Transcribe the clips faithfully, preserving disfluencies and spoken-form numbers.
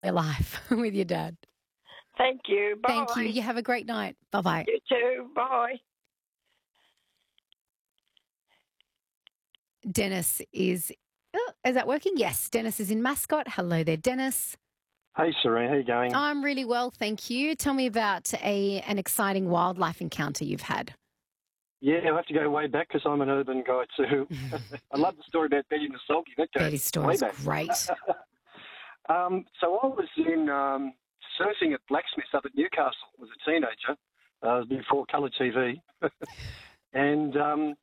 your life with your dad. Thank you. Bye. Thank you. You have a great night. Bye-bye. You too. Bye. Dennis is... Oh, is that working? Yes. Dennis is in Mascot. Hello there, Dennis. Hey, Serene. How you going? I'm really well, thank you. Tell me about a an exciting wildlife encounter you've had. Yeah, I have to go way back because I'm an urban guy too. I love the story about Betty and the Sulky. That goes Betty's story is way back. great. um, so I was in um, surfing at Blacksmiths up at Newcastle. I was a teenager. Uh, it was before colour T V. and um,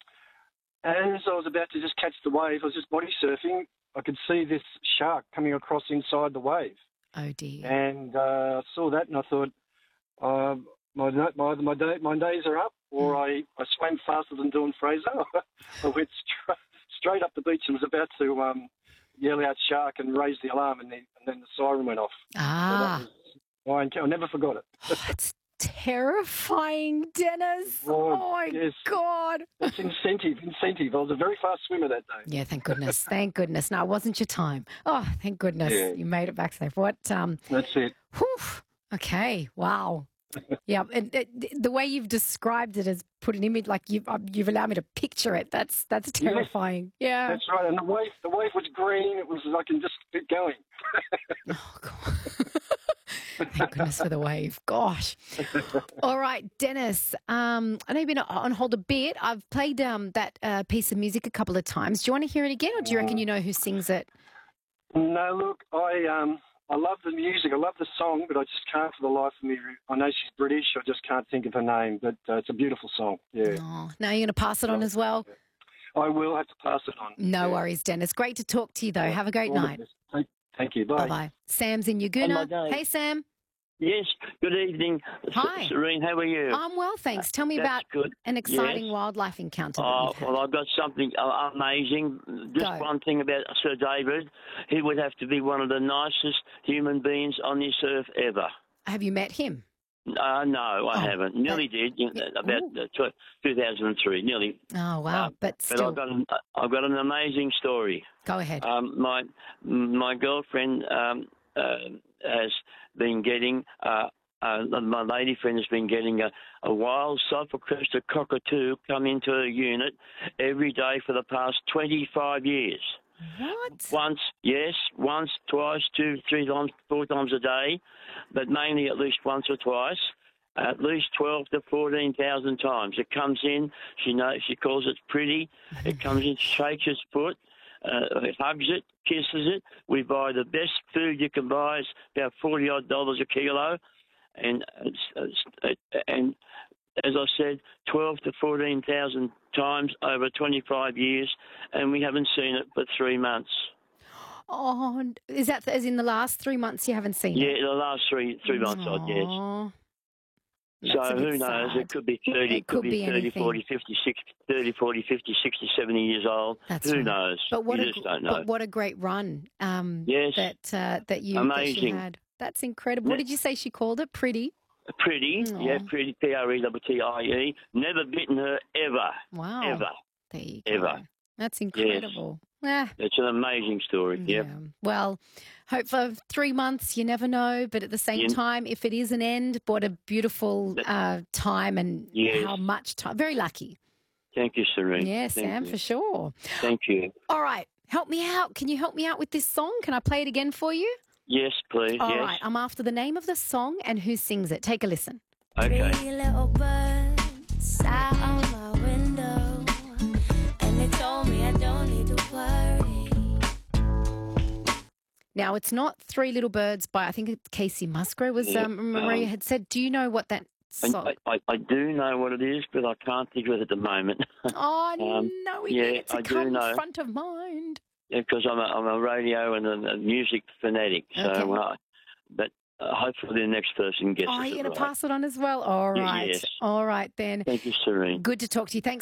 as I was about to just catch the wave, I was just body surfing. I could see this shark coming across inside the wave. Oh, dear. And uh, I saw that and I thought, uh, my, my, my, day, my days are up, or I, I swam faster than Dawn Fraser. I went stra- straight up the beach and was about to um, yell out shark and raise the alarm, and then, and then the siren went off. Ah. So that was, I, I never forgot it. Oh, that's terrifying, Dennis. Oh, oh, my yes. God. It's incentive, incentive. I was a very fast swimmer that day. Yeah, thank goodness. Thank goodness. No, it wasn't your time. Oh, thank goodness. Yeah. You made it back safe. What? Um, That's it. Whew. Okay. Wow. Yeah. And uh, the way you've described it has put an image, like you've, uh, you've allowed me to picture it. That's that's terrifying. Yes. Yeah. That's right. And the wave, the wave was green. It was, I can just keep going. Oh, God. Thank goodness for the wave. Gosh. All right, Dennis. Um, I know you've been on hold a bit. I've played um, that uh, piece of music a couple of times. Do you want to hear it again, or do you reckon you know who sings it? No, look, I um, I love the music. I love the song, but I just can't for the life of me. I know she's British. I just can't think of her name, but uh, it's a beautiful song. Yeah. Oh, now you're going to pass it on as well? I will have to pass it on. No yeah. worries, Dennis. Great to talk to you, though. Have a great All night. Thank, thank you. Bye. Bye-bye. Sam's in Yaguna. Hey, Sam. Yes, good evening. Hi. Serene, how are you? I'm well, thanks. Tell me That's about good. an exciting Yes. wildlife encounter that Oh, you've had. well, I've got something uh, amazing. Just Go. one thing about Sir David. He would have to be one of the nicest human beings on this earth ever. Have you met him? Uh, no, I Oh, haven't. Nearly that- did, you know, yeah, about ooh. uh, tw- two thousand three, nearly. Oh, wow. Uh, but But still, I've got, an, I've got an amazing story. go ahead. Um, my my girlfriend um, uh, has been getting, uh, uh, my lady friend has been getting a, a wild sulphur-crested cockatoo come into her unit every day for the past twenty-five years. What? Once, yes, once, twice, two, three times, four times a day, but mainly at least once or twice. At least twelve to fourteen thousand times. It comes in. She knows. She calls it pretty. It comes in, shakes its foot, uh, it hugs it, kisses it. We buy the best food you can buy. It's about forty odd dollars a kilo, and it's, it's, and as I said, twelve to fourteen thousand times over twenty-five years, and we haven't seen it for three months. Oh, is that as in the last three months you haven't seen Yeah, it? the last three three months, I guess. Aw. So That's a bit who knows? sad. It could be thirty, It could, could be, be thirty, anything. forty, fifty, sixty, thirty, forty, fifty, sixty, seventy years old. That's who right. knows? But what you a just gr- don't know. but what a great run um, Yes. that uh, that you that she Amazing. had. That's incredible. What Yeah. did you say she called it? Pretty. Pretty, yeah, Aw. pretty, P R E W T I E. Never bitten her ever, Wow. ever. There you go. Ever. That's incredible. Yeah. It's an amazing story. Yep. Yeah. Well, hope for three months, you never know. But at the same You- time, if it is an end, what a beautiful uh, time and Yes. how much time. Very lucky. Thank you, Serene. Yeah, Thank Sam, you. for sure. Thank you. All right. Help me out. Can you help me out with this song? Can I play it again for you? Yes, please. All yes. right. I'm after the name of the song and who sings it. Take a listen. Okay. Three little birds sat on my window, and they told me I don't need to worry. Now, it's not Three Little Birds by, I think it's Casey Musgrove, was Yeah, um, Maria um, had said. Do you know what that And song? I, I, I do know what it is, but I can't think of it at the moment. Oh, um, no, we yeah, need it to I do come know. front of mind. Because I'm a, I'm a radio and a, a music fanatic. So, Okay. uh, but uh, hopefully the next person gets Oh, it you're going right. to pass it on as well? All Yeah, right. yes. All right, then. Thank you, Serene. Good to talk to you. Thanks